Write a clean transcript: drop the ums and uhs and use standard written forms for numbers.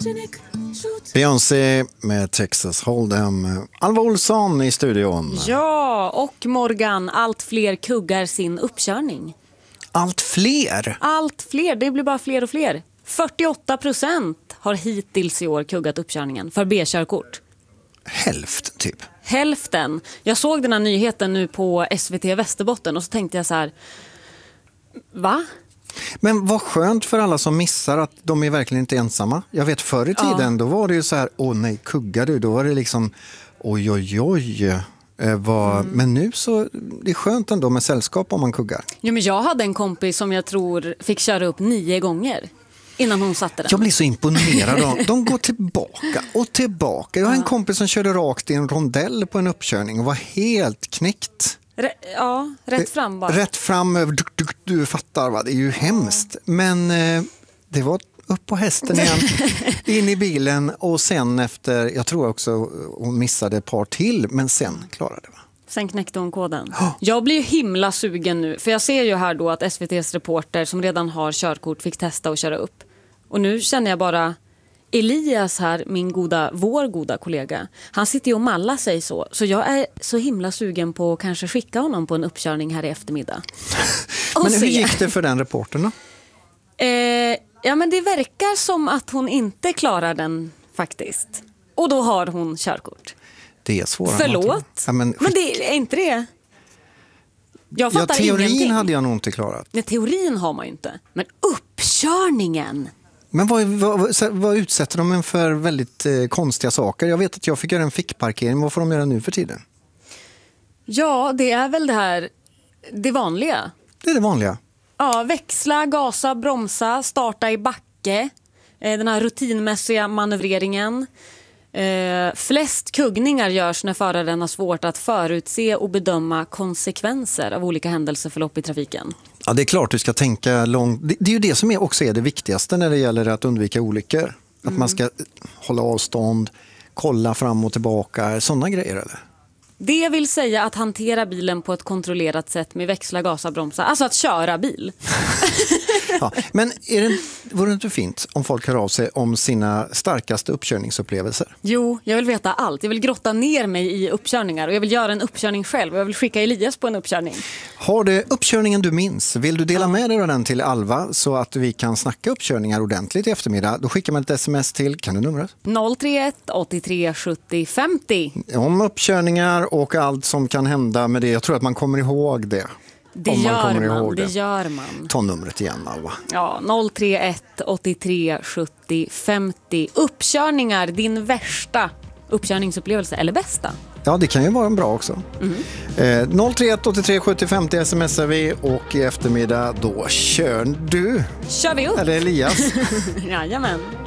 Beyoncé med Texas Hold'em. Alva Olsson i studion. Ja, och Morgan, allt fler kuggar sin uppkörning. Allt fler? Allt fler, det blir bara fler och fler. 48% har hittills i år kuggat uppkörningen för B-körkort. Hälften typ. Hälften. Jag såg den här nyheten nu på SVT Västerbotten och så tänkte jag så här, va? Men vad skönt för alla som missar att de är verkligen inte ensamma. Jag vet förr i tiden, då var det ju så här, åh nej, kuggar du? Då var det liksom, oj. Men nu så, det är skönt ändå med sällskap om man kuggar. Jo, men jag hade en kompis som jag tror fick köra upp 9 gånger innan hon satte den. Jag blir så imponerad av de går tillbaka och tillbaka. Jag har en kompis som körde rakt i en rondell på en uppkörning och var helt knäckt. Rätt fram bara. Rätt fram över, du fattar va, det är ju hemskt. Men det var upp på hästen igen, in i bilen och sen efter, jag tror också hon missade ett par till, men sen klarade det va. Sen knäckte hon koden. Jag blir ju himla sugen nu, för jag ser ju här då att SVT:s reporter som redan har körkort fick testa och köra upp. Och nu känner jag bara, Elias här, vår goda kollega, han sitter ju och mallar sig så jag är så himla sugen på att kanske skicka honom på en uppkörning här i eftermiddag. Men hur gick det för den reportern då? Ja, men det verkar som att hon inte klarar den faktiskt. Och då har hon körkort. Det är svårt. Förlåt, ja, men det är inte det. Jag fattar teorin ingenting. hade jag nog inte klarat. Nej, teorin har man ju inte. Men uppkörningen. Men vad utsätter de en för väldigt konstiga saker? Jag vet att jag fick göra en fickparkering. Vad får de göra nu för tiden? Ja, det är väl det vanliga. Det är det vanliga. Ja, växla, gasa, bromsa, starta i backe. Den här rutinmässiga manövreringen. Flest kuggningar görs när föraren har svårt att förutse och bedöma konsekvenser av olika händelseförlopp i trafiken. Ja, det är klart du ska tänka långt. Det är ju det som också är det viktigaste när det gäller att undvika olyckor. Att man ska hålla avstånd, kolla fram och tillbaka, sådana grejer eller? Det vill säga att hantera bilen på ett kontrollerat sätt med växla, gasa, bromsa. Alltså att köra bil. Ja, men vore det inte fint om folk hör av sig om sina starkaste uppkörningsupplevelser? Jo, jag vill veta allt. Jag vill grotta ner mig i uppkörningar och jag vill göra en uppkörning själv. Och jag vill skicka Elias på en uppkörning. Har du uppkörningen du minns? Vill du dela med dig av den till Alva så att vi kan snacka uppkörningar ordentligt i eftermiddag? Då skickar man ett sms till, kan du numret? 031 83 70 50. Om uppkörningar och allt som kan hända med det. Jag tror att man kommer ihåg det. Det gör man. Ta numret igen, Alva. Ja, 031 83 70 50. Uppkörningar, din värsta uppkörningsupplevelse eller bästa? Ja, det kan ju vara en bra också. 031 83 70 50 smsar vi och i eftermiddag då kör du. Kör vi upp? Eller Elias. Jajamän.